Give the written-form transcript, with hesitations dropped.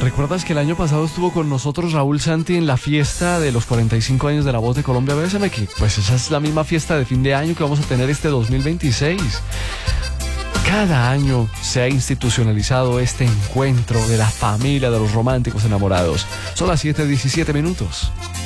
¿Recuerdas que el año pasado estuvo con nosotros Raúl Santi en la fiesta de los 45 años de La Voz de Colombia BSM? Que pues esa es la misma fiesta de fin de año que vamos a tener este 2026. Cada año se ha institucionalizado este encuentro de la familia de los románticos enamorados. Son las 7:17 minutos.